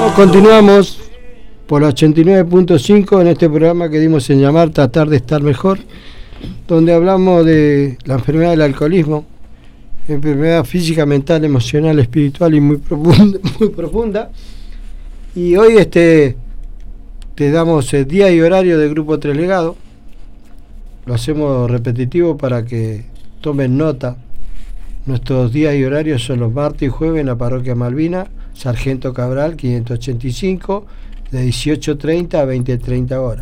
Continuamos por la 89.5 en este programa que dimos en llamar Tratar de Estar Mejor, donde hablamos de la enfermedad del alcoholismo, enfermedad física, mental, emocional, espiritual y muy profunda. Y hoy te damos el día y horario del Grupo Tres Legados. Lo hacemos repetitivo para que tomen nota. Nuestros días y horarios son los martes y jueves en la Parroquia Malvina, Sargento Cabral 585, de 18:30 a 20:30 horas.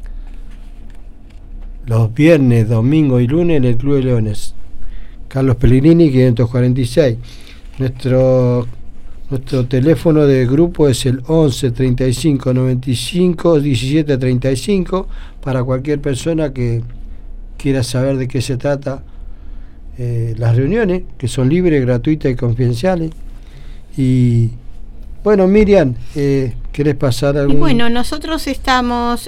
Los viernes, domingo y lunes en el Club de Leones, Carlos Pellegrini 546. Nuestro teléfono de grupo es el 11 35 95 17 35 para cualquier persona que quiera saber de qué se trata las reuniones, que son libres, gratuitas y confidenciales. Y bueno, Miriam, ¿querés pasar algún...? Bueno, nosotros estamos...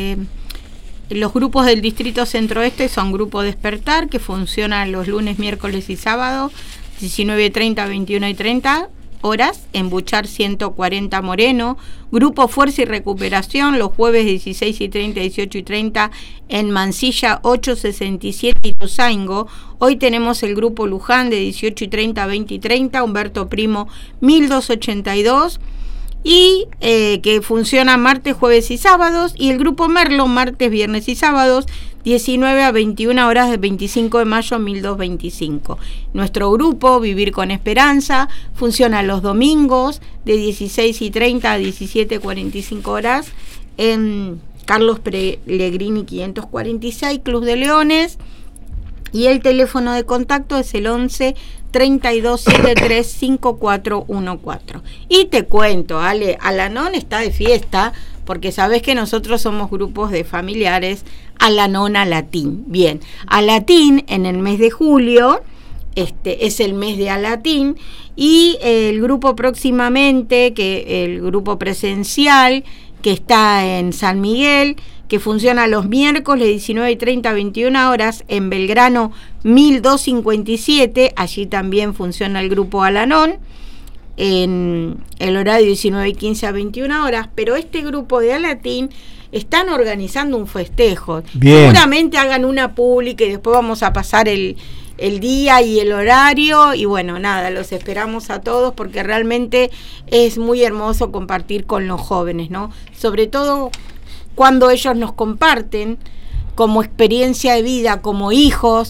los grupos del Distrito Centro-Oeste son Grupo Despertar, que funcionan los lunes, miércoles y sábados, 19:30 a 21:30 horas, en Buchar 140 Moreno. Grupo Fuerza y Recuperación, los jueves 16:30 a 18:30 en Mansilla 867 y Ituzaingó. Hoy tenemos el Grupo Luján de 18:30 a 20:30, Humberto Primo 1282. Y que funciona martes, jueves y sábados, y el Grupo Merlo martes, viernes y sábados, 19 a 21 horas de 25 de mayo 1225. Nuestro grupo, Vivir con Esperanza, funciona los domingos de 16:30 a 17:45 horas en Carlos Pellegrini 546, Club de Leones, y el teléfono de contacto es el 11 32 73 5414. Y te cuento, Ale, Al-Anon está de fiesta, porque sabés que nosotros somos grupos de familiares Al-Anon Alatín. Bien, Alatín en el mes de julio, es el mes de Alatín, y el grupo próximamente, que el grupo presencial, que está en San Miguel, que funciona los miércoles 19:30 a 21 horas en Belgrano 1257, allí también funciona el grupo Al-Anon, en el horario 19:15 a 21 horas, pero este grupo de Alatín están organizando un festejo. Bien. Seguramente hagan una pública y después vamos a pasar el día y el horario, y bueno, nada, los esperamos a todos porque realmente es muy hermoso compartir con los jóvenes, ¿no? Sobre todo cuando ellos nos comparten como experiencia de vida, como hijos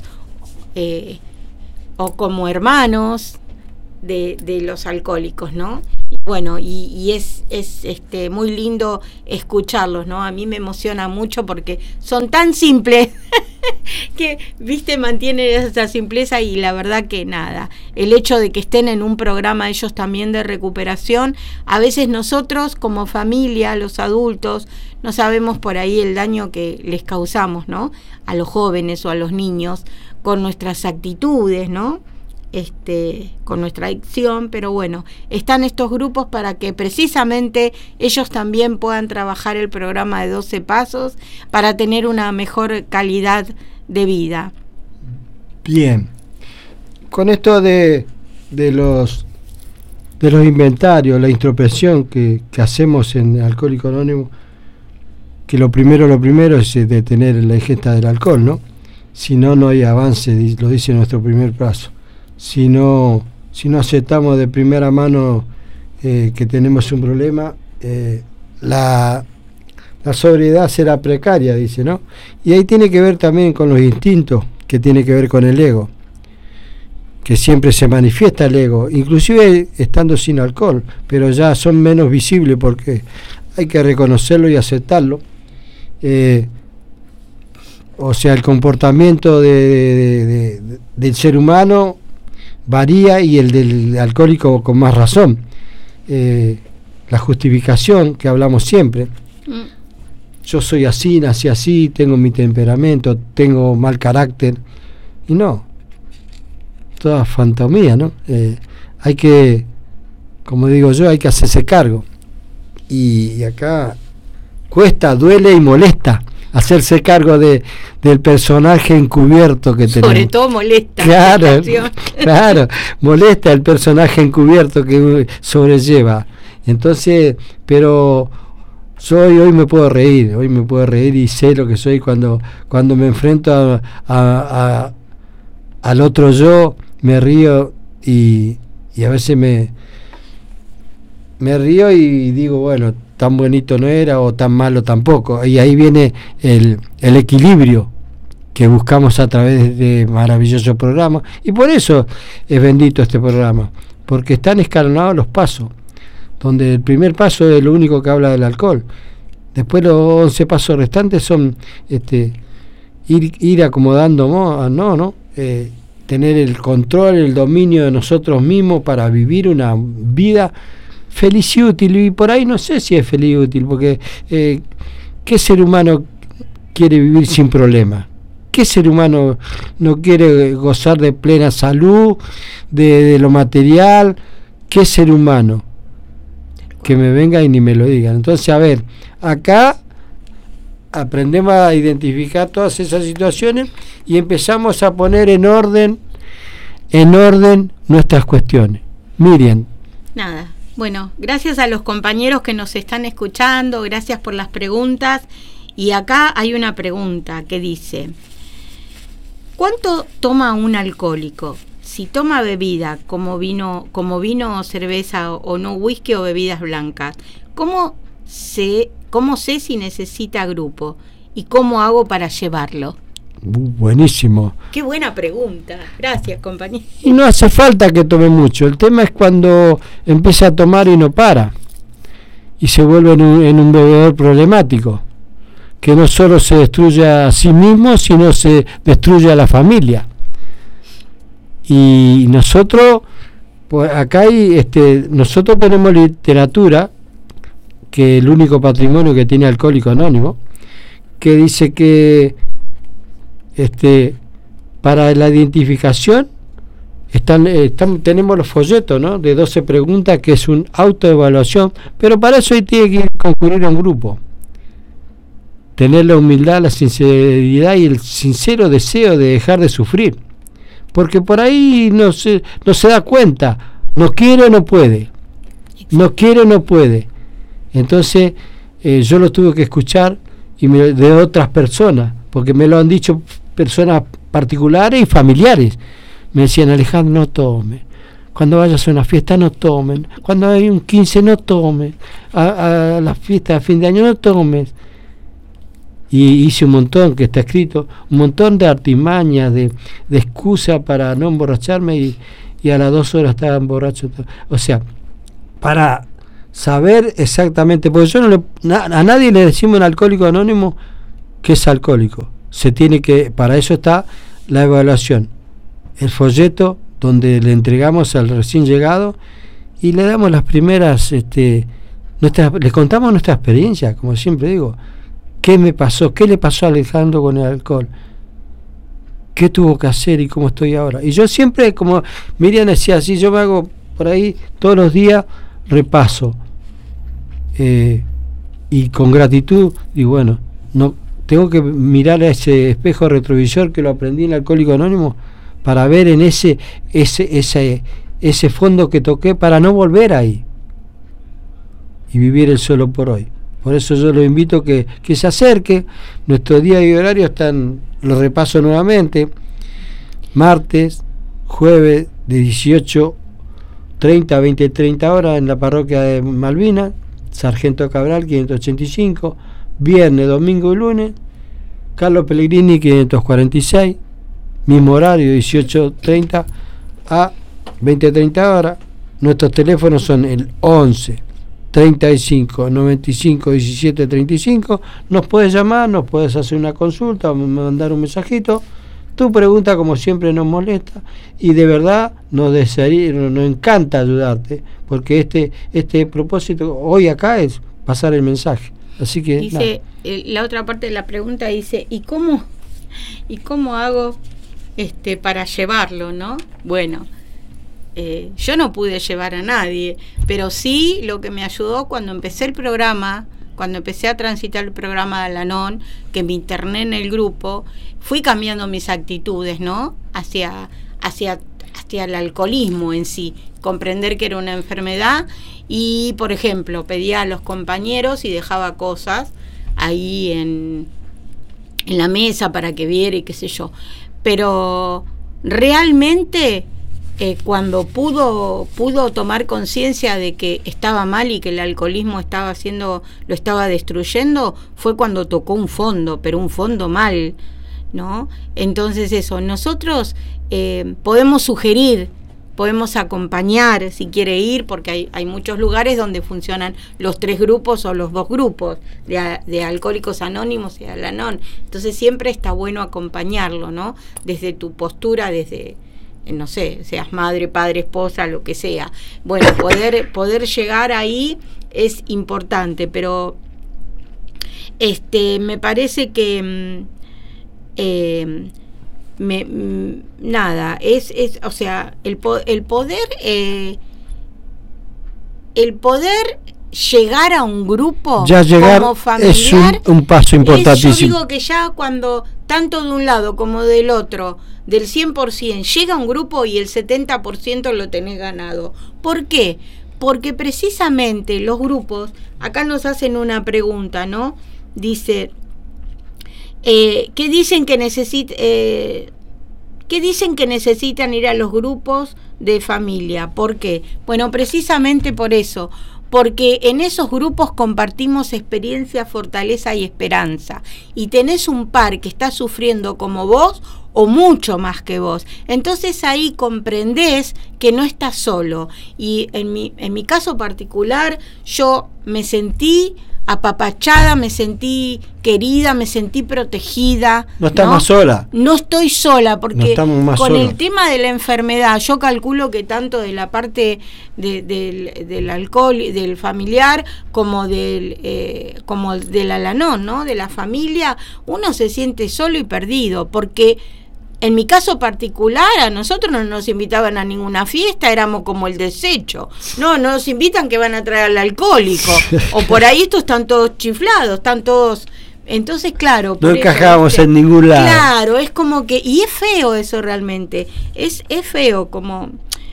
o como hermanos de los alcohólicos, ¿no? Y bueno, y es muy lindo escucharlos, ¿no? A mí me emociona mucho porque son tan simples que, viste, mantienen esa simpleza, y la verdad que nada, el hecho de que estén en un programa ellos también de recuperación, a veces nosotros como familia, los adultos, no sabemos por ahí el daño que les causamos, ¿no? A los jóvenes o a los niños con nuestras actitudes, ¿no? Con nuestra adicción, pero bueno, están estos grupos para que precisamente ellos también puedan trabajar el programa de 12 pasos para tener una mejor calidad de vida. Bien, con esto de los inventarios, la introspección que hacemos en Alcohólicos Anónimos, que lo primero es detener la ingesta del alcohol, ¿no? Si no, no hay avance, lo dice nuestro primer paso. Si no aceptamos de primera mano que tenemos un problema, la sobriedad será precaria, dice, ¿no? Y ahí tiene que ver también con los instintos, que tiene que ver con el ego, que siempre se manifiesta el ego, inclusive estando sin alcohol, pero ya son menos visibles porque hay que reconocerlo y aceptarlo. O sea, el comportamiento del ser humano varía, y el del alcohólico con más razón. La justificación que hablamos siempre. Yo soy así, nací así, tengo mi temperamento, tengo mal carácter. Y no, toda fantasía, ¿no? Hay que, como digo yo, hay que hacerse cargo. Y acá cuesta, duele y molesta hacerse cargo del personaje encubierto que tenemos. Sobre todo molesta. Claro, molesta el personaje encubierto que sobrelleva. Entonces, pero hoy me puedo reír y sé lo que soy cuando me enfrento al otro yo, me río y a veces me río y digo, bueno, tan bonito no era o tan malo tampoco, y ahí viene el equilibrio que buscamos a través de maravillosos programas, y por eso es bendito este programa, porque están escalonados los pasos, donde el primer paso es lo único que habla del alcohol, después los 11 pasos restantes son ir acomodando, tener el control, el dominio de nosotros mismos para vivir una vida feliz y útil, y por ahí no sé si es feliz y útil, porque ¿qué ser humano quiere vivir sin problemas? ¿Qué ser humano no quiere gozar de plena salud, de lo material? ¿Qué ser humano? Que me venga y ni me lo digan. Entonces, a ver, acá aprendemos a identificar todas esas situaciones y empezamos a poner en orden nuestras cuestiones. Miriam. Nada. Bueno, gracias a los compañeros que nos están escuchando, gracias por las preguntas. Y acá hay una pregunta que dice: ¿cuánto toma un alcohólico? Si toma bebida como vino o cerveza o no whisky o bebidas blancas, ¿cómo sé si necesita grupo? ¿Y cómo hago para llevarlo? Buenísimo. Qué buena pregunta. Gracias, compañero. Y no hace falta que tome mucho. El tema es cuando empieza a tomar y no para. Y se vuelve en un bebedor problemático. Que no solo se destruye a sí mismo, sino se destruye a la familia. Y nosotros, pues acá nosotros tenemos literatura, que es el único patrimonio que tiene Alcohólicos Anónimos, que dice que para la identificación tenemos los folletos, ¿no?, de 12 preguntas, que es un autoevaluación, pero para eso tiene que concurrir a un grupo, tener la humildad, la sinceridad y el sincero deseo de dejar de sufrir, porque por ahí no se da cuenta, no quiere o no puede, entonces yo lo tuve que escuchar de otras personas, porque me lo han dicho personas particulares y familiares. Me decían: Alejandro, no tome, cuando vayas a una fiesta no tomen, cuando hay un 15 no tomes, a las fiestas de fin de año no tomes. Y hice un montón, que está escrito, un montón de artimañas, de excusas para no emborracharme, y a las 2 horas estaba borracho. O sea, para saber exactamente, porque a nadie le decimos en Alcohólico Anónimo que es alcohólico. Para eso está la evaluación, el folleto donde le entregamos al recién llegado y le damos las primeras, le contamos nuestra experiencia, como siempre digo, qué me pasó, qué le pasó a Alejandro con el alcohol, qué tuvo que hacer y cómo estoy ahora. Y yo siempre, como Miriam decía, así yo me hago por ahí todos los días repaso, y con gratitud, y bueno, no tengo que mirar a ese espejo retrovisor que lo aprendí en Alcohólico Anónimo, para ver en ese fondo que toqué, para no volver ahí y vivir el solo por hoy. Por eso yo lo invito que se acerque. Nuestro día y horario lo repaso nuevamente: martes, jueves de 18:30 a 20:30 horas en la parroquia de Malvinas, Sargento Cabral 585, viernes, domingo y lunes, Carlos Pellegrini 546, mismo horario, 18:30 a 20:30 horas. Nuestros teléfonos son el 11 35 95 17 35. Nos puedes llamar, nos puedes hacer una consulta o mandar un mensajito. Tu pregunta, como siempre, nos molesta y de verdad nos encanta ayudarte, porque este propósito hoy acá es pasar el mensaje. Así que dice, la otra parte de la pregunta dice: ¿y cómo hago para llevarlo, no? Bueno, yo no pude llevar a nadie, pero sí lo que me ayudó cuando empecé el programa, cuando empecé a transitar el programa de Al-Anon, que me interné en el grupo, fui cambiando mis actitudes, ¿no? Hacia hasta el alcoholismo en sí, comprender que era una enfermedad y, por ejemplo, pedía a los compañeros y dejaba cosas ahí en la mesa para que viera y qué sé yo. Pero realmente cuando pudo tomar conciencia de que estaba mal y que el alcoholismo lo estaba destruyendo, fue cuando tocó un fondo, pero un fondo mal, ¿no? Entonces eso, nosotros podemos sugerir, podemos acompañar si quiere ir, porque hay muchos lugares donde funcionan los 3 grupos o los 2 grupos de Alcohólicos Anónimos y Al-Anon. Entonces siempre está bueno acompañarlo, ¿no? Desde tu postura, desde, no sé, seas madre, padre, esposa, lo que sea. Bueno, poder llegar ahí es importante, pero me parece que nada, o sea, el poder llegar a un grupo ya llegar como familiar es un paso importantísimo. Yo digo que ya cuando tanto de un lado como del otro, del 100%, llega un grupo y el 70% lo tenés ganado. ¿Por qué? Porque precisamente los grupos, acá nos hacen una pregunta, ¿no? Dice, ¿qué dicen que necesitan ir a los grupos de familia? ¿Por qué? Bueno, precisamente por eso, porque en esos grupos compartimos experiencia, fortaleza y esperanza, y tenés un par que está sufriendo como vos o mucho más que vos, entonces ahí comprendés que no estás solo. Y en mi caso particular, yo me sentí apapachada, me sentí querida, me sentí protegida. No estás más sola. No estoy sola, porque con solos. el tema de la enfermedad, yo calculo que tanto de la parte del alcohol, del familiar, como del Al-Anon, ¿no? De la familia, uno se siente solo y perdido, porque en mi caso particular, a nosotros no nos invitaban a ninguna fiesta, éramos como el desecho. No nos invitan que van a traer al alcohólico. O por ahí estos están todos chiflados, están todos... Entonces, claro... No encajamos en ningún lado. Claro, es como que... Y es feo eso realmente. Es feo, como...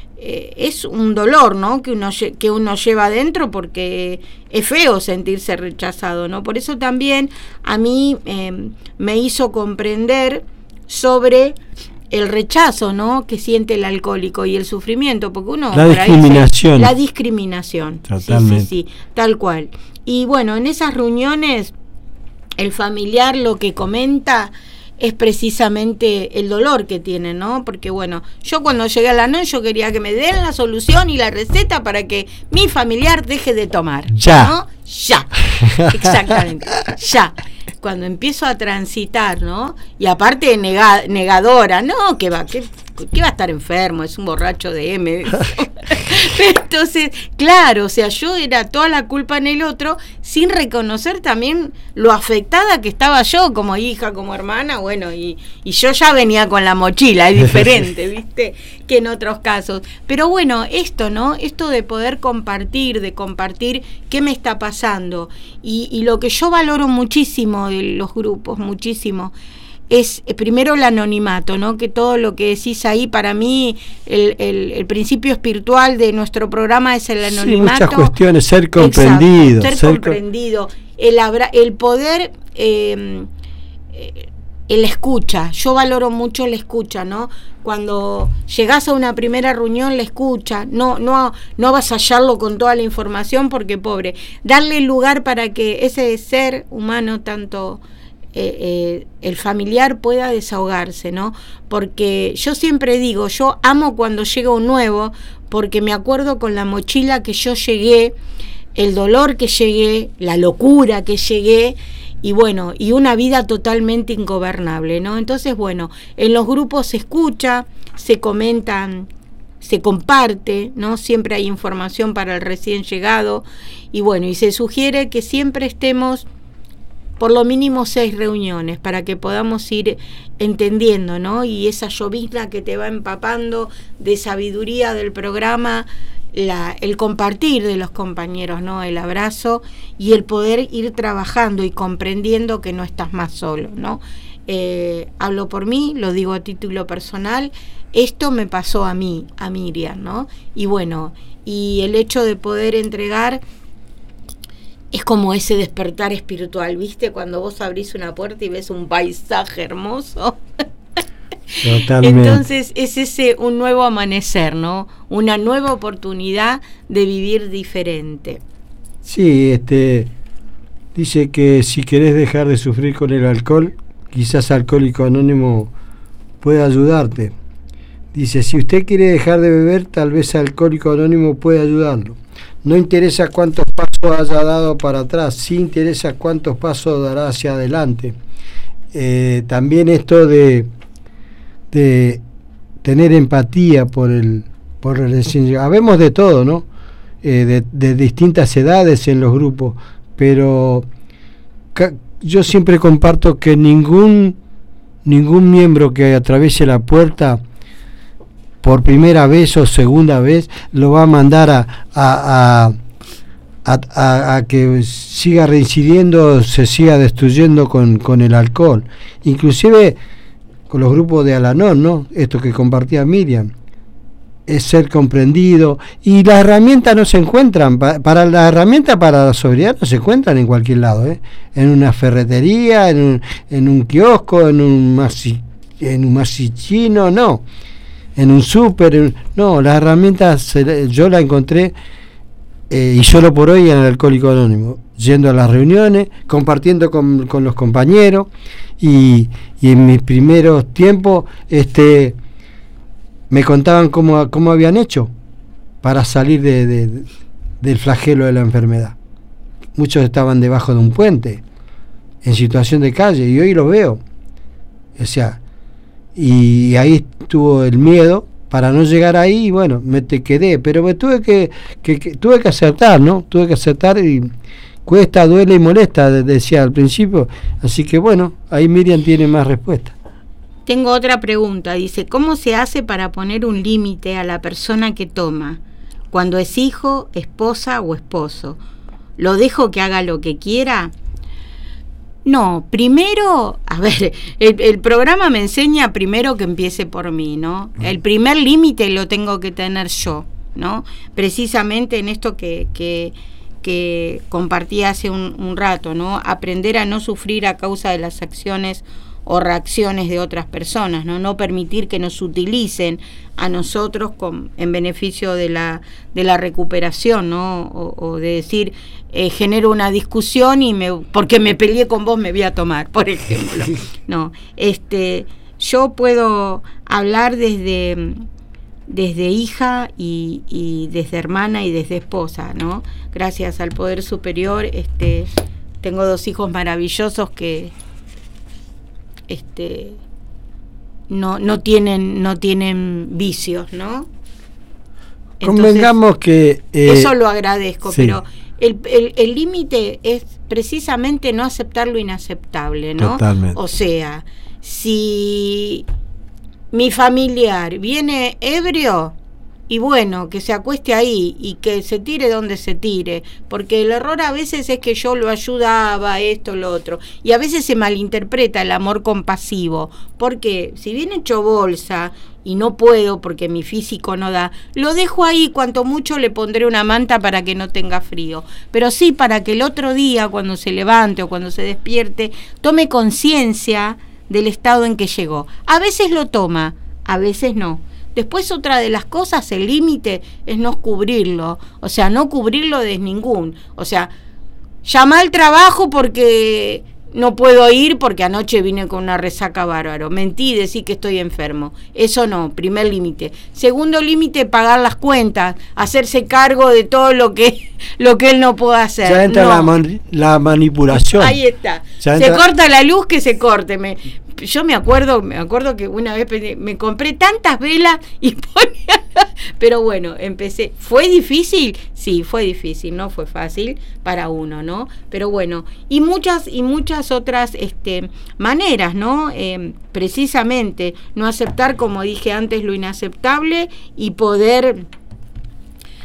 es un dolor, ¿no? Que uno lleva adentro, porque es feo sentirse rechazado, ¿no? Por eso también a mí me hizo comprender sobre el rechazo, ¿no? Que siente el alcohólico y el sufrimiento, porque uno... La discriminación. La discriminación. Totalmente. Sí, tal cual. Y bueno, en esas reuniones, el familiar lo que comenta es precisamente el dolor que tiene, ¿no? Porque bueno, yo cuando llegué a la NON, yo quería que me den la solución y la receta para que mi familiar deje de tomar. Ya. ¿No? Ya. Exactamente. Ya. Cuando empiezo a transitar, ¿no? Y aparte negadora, no, que va a estar enfermo, es un borracho de M. Entonces, claro, o sea, yo era toda la culpa en el otro, sin reconocer también lo afectada que estaba yo como hija, como hermana, bueno, y yo ya venía con la mochila, es diferente, ¿viste? Que en otros casos. Pero bueno, esto, ¿no? Esto de poder compartir qué me está pasando. Y lo que yo valoro muchísimo de los grupos, muchísimo, es primero el anonimato, ¿no? Que todo lo que decís ahí, para mí el principio espiritual de nuestro programa es el anonimato. Sí, muchas cuestiones, ser comprendido. Exacto, ser comprendido, el poder, el escucha. Yo valoro mucho la escucha, ¿no? Cuando llegás a una primera reunión, la escucha, no avasallarlo con toda la información, porque pobre, darle lugar para que ese ser humano, tanto el familiar, pueda desahogarse, ¿no? Porque yo siempre digo, yo amo cuando llega un nuevo, porque me acuerdo con la mochila que yo llegué, el dolor que llegué, la locura que llegué, y bueno, y una vida totalmente ingobernable, ¿no? Entonces, bueno, en los grupos se escucha, se comentan, se comparte, ¿no? Siempre hay información para el recién llegado, y bueno, y se sugiere que siempre estemos por lo mínimo 6 reuniones para que podamos ir entendiendo, ¿no? Y esa llovizna que te va empapando de sabiduría del programa, el compartir de los compañeros, ¿no? El abrazo y el poder ir trabajando y comprendiendo que no estás más solo, ¿no? hablo por mí, lo digo a título personal, esto me pasó a mí, a Miriam, ¿no? Y bueno, y el hecho de poder entregar es como ese despertar espiritual, ¿viste? Cuando vos abrís una puerta y ves un paisaje hermoso. Totalmente. Entonces es ese un nuevo amanecer, ¿no? Una nueva oportunidad de vivir diferente. Sí, dice que si querés dejar de sufrir con el alcohol, quizás Alcohólico Anónimo pueda ayudarte. Dice, si usted quiere dejar de beber, tal vez Alcohólico Anónimo puede ayudarlo. No interesa cuántos pasos haya dado para atrás, sí interesa cuántos pasos dará hacia adelante. También esto de tener empatía por el recién llegado. Habemos de todo, ¿no? De distintas edades en los grupos, pero yo siempre comparto que ningún miembro que atraviese la puerta por primera vez o segunda vez lo va a mandar a que siga reincidiendo, se siga destruyendo con el alcohol. Inclusive con los grupos de Al-Anon, ¿no? Esto que compartía Miriam, es ser comprendido, y las herramientas no se encuentran, para la herramienta para la sobriedad no se encuentran en cualquier lado, en una ferretería, en un kiosco, en un masichino, no, en un súper, no, las herramientas yo las encontré y solo por hoy en el Alcohólico Anónimo, yendo a las reuniones, compartiendo con los compañeros, y en mis primeros tiempos me contaban cómo habían hecho para salir del flagelo de la enfermedad. Muchos estaban debajo de un puente, en situación de calle, y hoy lo veo. O sea, y ahí estuvo el miedo para no llegar ahí, y bueno, me quedé, pero me tuve que aceptar, ¿no? Tuve que aceptar, y cuesta, duele y molesta, decía al principio, así que bueno, ahí Miriam tiene más respuesta. Tengo otra pregunta, dice, ¿cómo se hace para poner un límite a la persona que toma? Cuando es hijo, esposa o esposo, ¿lo dejo que haga lo que quiera? No, primero, a ver, el programa me enseña primero que empiece por mí, ¿no? El primer límite lo tengo que tener yo, ¿no? Precisamente en esto que compartí hace un rato, ¿no? Aprender a no sufrir a causa de las acciones o reacciones de otras personas, no permitir que nos utilicen a nosotros en beneficio de la recuperación, ¿no? O de decir, genero una discusión y porque me peleé con vos me voy a tomar, por ejemplo. No, yo puedo hablar desde hija y desde hermana y desde esposa, ¿no? Gracias al poder superior, tengo 2 hijos maravillosos que no tienen vicios, ¿no? Entonces, convengamos que eso lo agradezco, sí. Pero el límite es precisamente no aceptar lo inaceptable, ¿no? Totalmente. O sea, si mi familiar viene ebrio, y bueno, que se acueste ahí y que se tire donde se tire, porque el error a veces es que yo lo ayudaba, esto, lo otro, y a veces se malinterpreta el amor compasivo, porque si viene hecho bolsa y no puedo porque mi físico no da, lo dejo ahí, cuanto mucho le pondré una manta para que no tenga frío, pero sí para que el otro día, cuando se levante o cuando se despierte, tome conciencia del estado en que llegó. A veces lo toma, a veces no. Después otra de las cosas, el límite es no cubrirlo, o sea, no cubrirlo de ningún, o sea, llama al trabajo porque no puedo ir porque anoche vine con una resaca bárbaro, mentí, decir que estoy enfermo, eso no, primer límite. Segundo límite, pagar las cuentas, hacerse cargo de todo lo que él no puede hacer. Ya entra la manipulación. Ahí está, se corta la luz, que se corte. Yo me acuerdo que una vez me compré tantas velas y ponía, pero bueno, empecé. ¿Fue difícil? Sí, fue difícil, no fue fácil para uno, ¿no? Pero bueno, y muchas otras maneras, ¿no? Precisamente no aceptar, como dije antes, lo inaceptable, y poder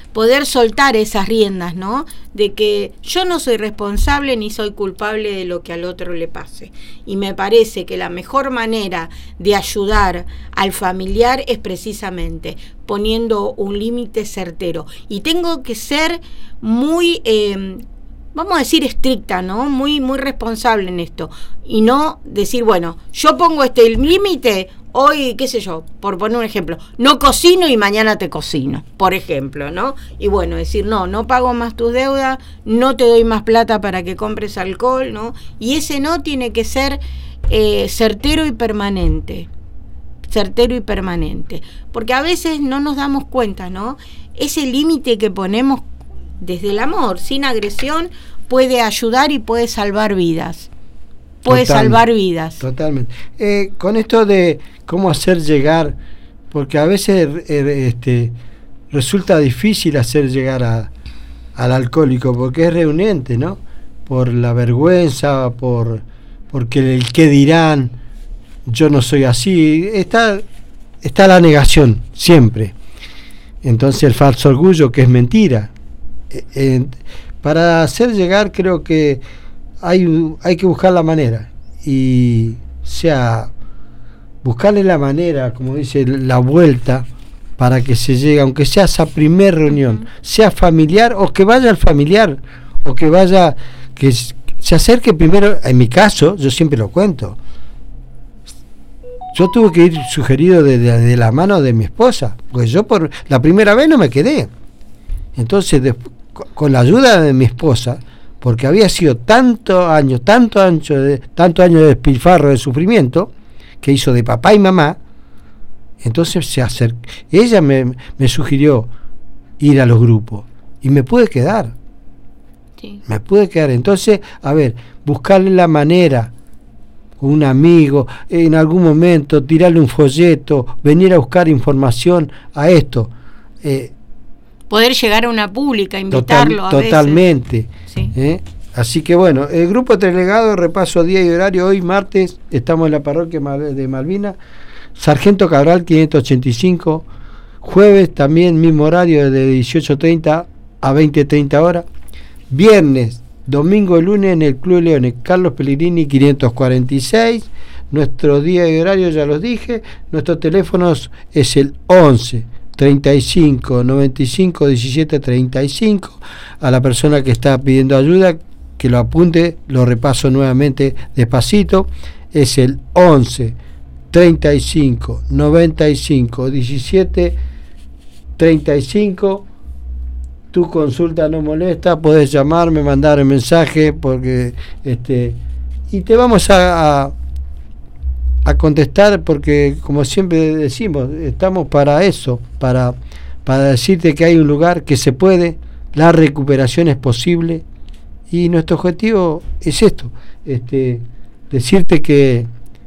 poder soltar esas riendas, ¿no? De que yo no soy responsable ni soy culpable de lo que al otro le pase. Y me parece que la mejor manera de ayudar al familiar es precisamente poniendo un límite certero. Y tengo que ser muy, vamos a decir, estricta, ¿no? Muy responsable en esto. Y no decir, bueno, yo pongo este límite. Hoy, qué sé yo, por poner un ejemplo, no cocino y mañana te cocino, por ejemplo, ¿no? Y bueno, decir, no pago más tus deudas, no te doy más plata para que compres alcohol, ¿no? Y ese no tiene que ser certero y permanente, porque a veces no nos damos cuenta, ¿no? Ese límite que ponemos desde el amor, sin agresión, puede ayudar y puede salvar vidas. Totalmente. Con esto de cómo hacer llegar, porque a veces resulta difícil hacer llegar al alcohólico, porque es reunente, ¿no? Por la vergüenza, porque el qué dirán, yo no soy así, está la negación, siempre. Entonces el falso orgullo, que es mentira. Para hacer llegar, creo que hay que buscar la manera, y buscarle la manera, como dice, la vuelta para que se llegue, aunque sea esa primer reunión, sea familiar, o que vaya al familiar, o que vaya, que se acerque primero. En mi caso, yo siempre lo cuento, yo tuve que ir sugerido de la mano de mi esposa, pues yo por la primera vez no me quedé. Entonces, con la ayuda de mi esposa, porque había sido tanto año de despilfarro, de sufrimiento, que hizo de papá y mamá, entonces se acercó. Ella me sugirió ir a los grupos, y me pude quedar. Sí. Entonces, a ver, buscarle la manera, un amigo, en algún momento, tirarle un folleto, venir a buscar información a esto. Poder llegar a una pública, invitarlo totalmente. Sí. Así que bueno, el grupo delegado, repaso día y horario. Hoy martes estamos en la parroquia de Malvina, Sargento Cabral 585. Jueves también mismo horario, de 18:30 a 20:30 horas. Viernes, domingo y lunes en el Club Leones, Carlos Pellegrini 546. Nuestro día y horario ya los dije. Nuestros teléfonos es el 11 35 95 17 35. A la persona que está pidiendo ayuda, que lo apunte, lo repaso nuevamente despacito, es el 11 35 95 17 35. Tu consulta no molesta, podés llamarme, mandar el mensaje, porque y te vamos a contestar, porque como siempre decimos, estamos para eso, para decirte que hay un lugar, que se puede, la recuperación es posible, y nuestro objetivo es esto, decirte que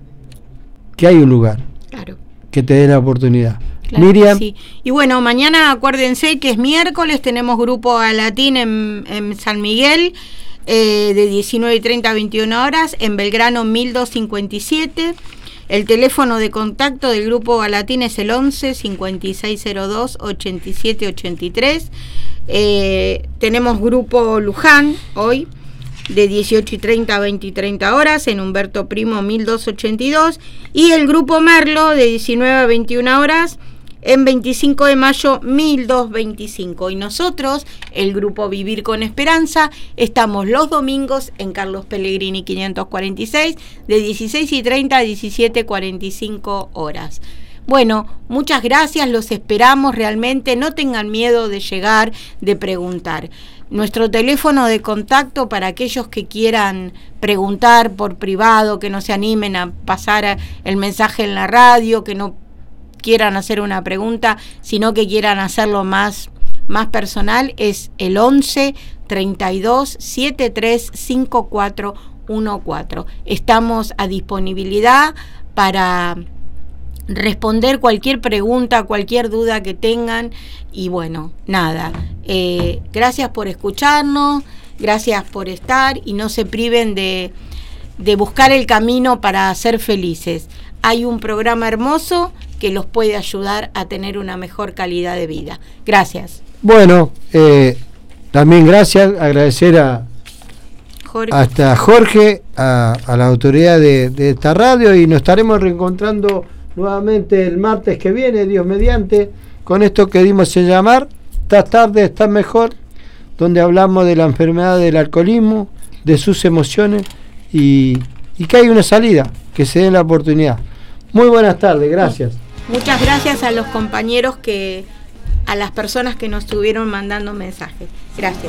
hay un lugar, claro, que te dé la oportunidad. Claro, Miriam. Sí. Y bueno, mañana acuérdense que es miércoles, tenemos grupo a latín en San Miguel, de 19:30 a 21 horas, en Belgrano 1257. El teléfono de contacto del grupo Galatín es el 11 5602 8783. Tenemos grupo Luján hoy de 18:30 a 20:30 horas en Humberto Primo 1282, y el grupo Merlo de 19 a 21 horas en 25 de mayo 1225. Y nosotros, el grupo Vivir con Esperanza, estamos los domingos en Carlos Pellegrini 546 de 16:30 a 17:45 horas. Bueno, muchas gracias, los esperamos realmente, no tengan miedo de llegar, de preguntar. Nuestro teléfono de contacto para aquellos que quieran preguntar por privado, que no se animen a pasar el mensaje en la radio, que no quieran hacer una pregunta, sino que quieran hacerlo más personal, es el 11 32 73 54 14. Estamos a disponibilidad para responder cualquier pregunta, cualquier duda que tengan. Y bueno, nada, gracias por escucharnos, gracias por estar, y no se priven de buscar el camino para ser felices. Hay un programa hermoso que los puede ayudar a tener una mejor calidad de vida. Gracias. Bueno, también gracias, agradecer a Jorge. hasta Jorge, a la autoridad de esta radio, y nos estaremos reencontrando nuevamente el martes que viene, Dios mediante, con esto que dimos en llamar Estás tarde, estás mejor, donde hablamos de la enfermedad del alcoholismo, de sus emociones y que hay una salida, que se dé la oportunidad. Muy buenas tardes, gracias. Muchas gracias a los compañeros a las personas que nos estuvieron mandando mensajes. Gracias.